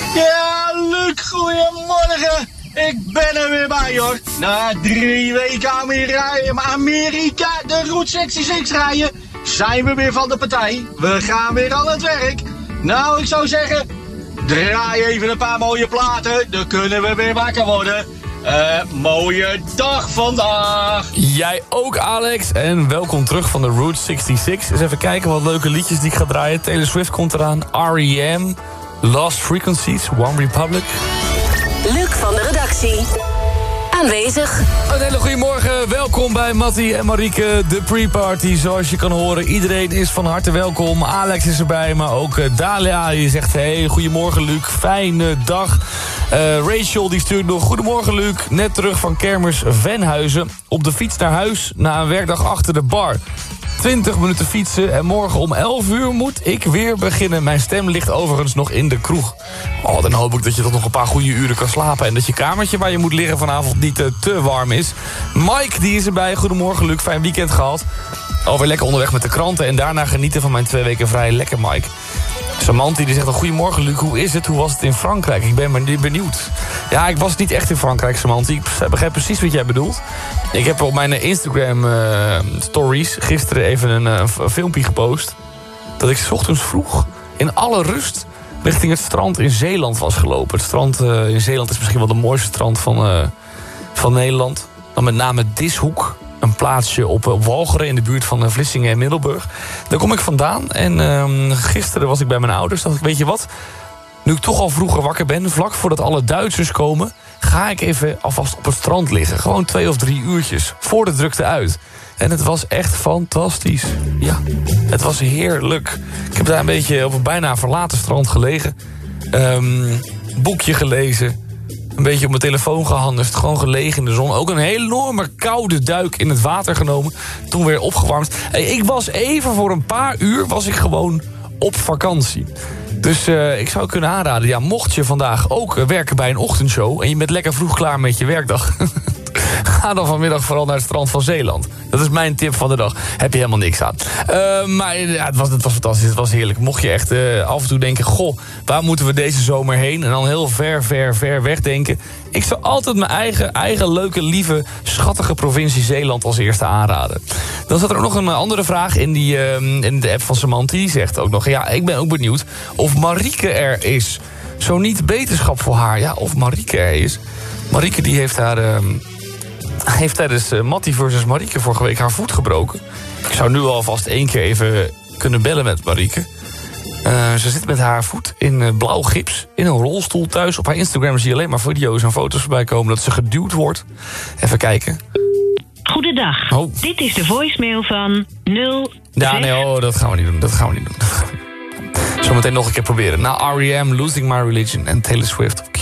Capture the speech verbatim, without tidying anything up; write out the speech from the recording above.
Ja, Luc, goedemorgen. Ik ben er weer bij, hoor. Na drie weken Amerika, Amerika de Route zesenzestig rijden, zijn we weer van de partij. We gaan weer aan het werk. Nou, ik zou zeggen, draai even een paar mooie platen, dan kunnen we weer wakker worden. Uh, mooie dag vandaag. Jij ook, Alex. En welkom terug van de Route zesenzestig. Eens even kijken wat leuke liedjes die ik ga draaien. Taylor Swift komt eraan. R E M. Lost Frequencies. One Republic. Luc van de redactie. Aanwezig. Een hele goede morgen. Welkom bij Mattie en Marieke. De pre-party, zoals je kan horen. Iedereen is van harte welkom. Alex is erbij, maar ook uh, Dalia. Die zegt, hey, goedemorgen Luc. Fijne dag. Uh, Rachel die stuurt nog, goedemorgen Luc. Net terug van kermis Venhuizen. Op de fiets naar huis na een werkdag achter de bar. twintig minuten fietsen en morgen om elf uur moet ik weer beginnen. Mijn stem ligt overigens nog in de kroeg. Oh, dan hoop ik dat je toch nog een paar goede uren kan slapen. En dat je kamertje waar je moet liggen vanavond niet uh, te warm is. Mike, die is erbij. Goedemorgen Luc, fijn weekend gehad. Alweer lekker onderweg met de kranten en daarna genieten van mijn twee weken vrij. Lekker Mike. Samanti die zegt al, goedemorgen Luc, hoe is het? Hoe was het in Frankrijk? Ik ben maar benieuwd. Ja, ik was niet echt in Frankrijk, Samanti. Ik begrijp precies wat jij bedoelt. Ik heb op mijn Instagram uh, stories gisteren even een, uh, een filmpje gepost. Dat ik 's ochtends vroeg in alle rust richting het strand in Zeeland was gelopen. Het strand uh, in Zeeland is misschien wel de mooiste strand van, uh, van Nederland. Dan met name Dishoek. Een plaatsje op, op Walcheren in de buurt van Vlissingen en Middelburg. Daar kom ik vandaan. En uh, gisteren was ik bij mijn ouders. Dacht ik, weet je wat? Nu ik toch al vroeger wakker ben, vlak voordat alle Duitsers komen, ga ik even alvast op het strand liggen. Gewoon twee of drie uurtjes, voor de drukte uit. En het was echt fantastisch. Ja, het was heerlijk. Ik heb daar een beetje op een bijna verlaten strand gelegen. Um, boekje gelezen. Een beetje op mijn telefoon gehandeld, gewoon gelegen in de zon. Ook een enorme koude duik in het water genomen. Toen weer opgewarmd. Hey, ik was even voor een paar uur was ik gewoon op vakantie. Dus uh, ik zou kunnen aanraden, ja, mocht je vandaag ook uh, werken bij een ochtendshow en je bent lekker vroeg klaar met je werkdag, ga dan vanmiddag vooral naar het strand van Zeeland. Dat is mijn tip van de dag. Heb je helemaal niks aan. Uh, maar ja, het, was, het was fantastisch, het was heerlijk. Mocht je echt uh, af en toe denken, goh, waar moeten we deze zomer heen? En dan heel ver, ver, ver weg denken. Ik zou altijd mijn eigen, eigen leuke, lieve, schattige provincie Zeeland als eerste aanraden. Dan zat er ook nog een andere vraag in, die, uh, in de app van Samanti. Die zegt ook nog, ja, ik ben ook benieuwd of Marieke er is. Zo niet beterschap voor haar. Ja, of Marieke er is. Marieke die heeft haar... Uh, heeft tijdens uh, Mattie versus Marieke vorige week haar voet gebroken. Ik zou nu alvast één keer even kunnen bellen met Marieke. Uh, ze zit met haar voet in uh, blauw gips, in een rolstoel thuis. Op haar Instagram zie je alleen maar video's en foto's voorbij komen dat ze geduwd wordt. Even kijken. Goedendag. Oh. Dit is de voicemail van nul. Ja, nee, oh, dat gaan we niet doen. Dat gaan we niet doen. Dat gaan we niet doen. Zometeen nog een keer proberen. Na R E M, Losing My Religion en Taylor Swift op Q.